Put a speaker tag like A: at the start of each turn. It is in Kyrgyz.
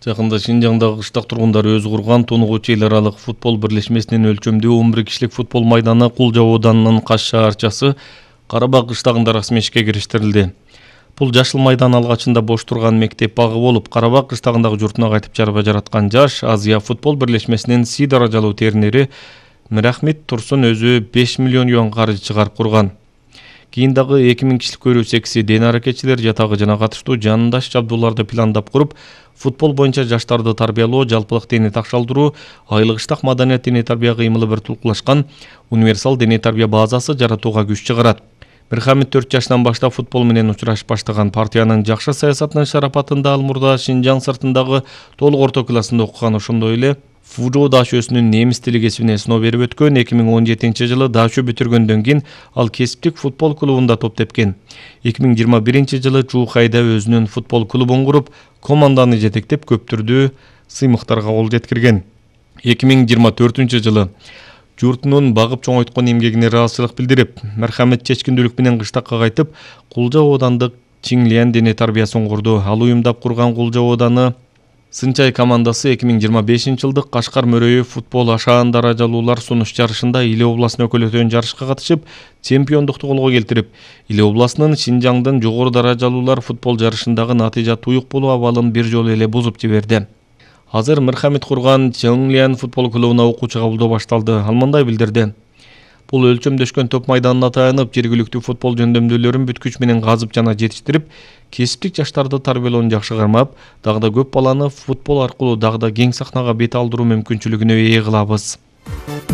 A: Жакында Шинжаңдагы кыштак тургундары өзү курган тонугучу эл аралык футбол бирлешмесинин өлчөмдүү 11 кишилик футбол майданы Кулжа ооданынын Каш шаарчасы Карабак кыштагында расмий ишке кириштирилди. Бул жашыл майдан алгачында бош турган мектеп багы болуп, Карабак кыштагындагы журтуна кайтып чарба жараткан жаш Азия футбол бирлешмесинин С даражалуу теринери Мирахмет Турсун өзү 5 миллион юан каржы чыгарып курган. Кийин дагы 2000 кишилик көрүү секси ден аракетчилер жатагы жана катыштуу жанындаш жабдууларды пландап куруп, футбол боюнча жаштарды тарбиялоо, жалпылык дене такшалдыруу, айлык ыштак маданият дене тарбия кыймылы бир тулкулашкан универсал дене тарбия базасы жаратууга күч чыгарат. Мирхамед 4 жаштан баштап футбол менен учурашып баштаган партиянын жакшы саясатынын шарапатында ал мурда Шинжаң сыртындагы толук орто классында окуган, ошондой эле Фужо дашөсүнүн немис тили кесибине сыноо берип өткөн. 2017-жылы дашө бүтүргөндөн кийин ал кесиптик футбол клубунда топ тепкен. 2021-жылы Чуухайда өзүнүн футбол клубун куруп, команданы жетектеп көптүрдүү сыймыктарга кол жеткирген. 2024-жылы журтунун багып чоңойткон эмгегине ыраазычылык билдирип, Мирхамед чечкиндүүлүк менен кыштакка кайтып, Кулжа оодандык Чинглиан дене тарбиясын курду. Ал уюмдап курган Кулжа ооданы Сынчай командасы 2025-жылдык Кашкар Мөрөйү футбол ашаан даражалуулар сунуш жарышында Иле областын өкүлөтөн жарышка катышып, чемпиондукту колго келтирип, Иле областынын Шинжаңдын жогору даражалуулар футбол жарышындагы натыйжа туюк болуу абалын бир жолу эле бузуп жиберди. Азыр Мирхамед курган Чинглиан футбол клубуна окуучу кабылдоо башталды. Ал мындай билдирди: бул өлчөмдөшкөн топ майданына таянып, жергиликтүү футбол жөндөмдүүлөрүн бүткүч менен казып жана жетиштирип, кесиптик жаштарды тарбиялоону жакшы кармап, дагы да көп баланы футбол аркылуу дагы да кең сахнага бет алдыруу мүмкүнчүлүгүнө ээ кылабыз.